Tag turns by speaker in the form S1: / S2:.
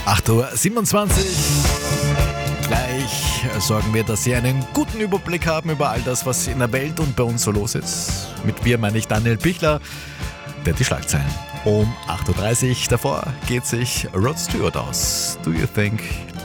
S1: 8:27 Uhr. Gleich sorgen wir, dass Sie einen guten Überblick haben über all das, was in der Welt und bei uns so los ist. Mit wir meine ich Daniel Pichler, der die Schlagzeilen. Um 8:30 Uhr davor geht sich Rod Stewart aus. Do you think